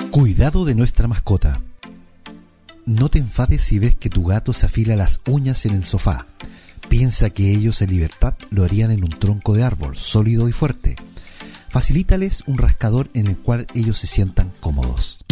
Cuidado de nuestra mascota. No te enfades si ves que tu gato se afila las uñas en el sofá. Piensa que ellos en libertad lo harían en un tronco de árbol, sólido y fuerte. Facilítales un rascador en el cual ellos se sientan cómodos.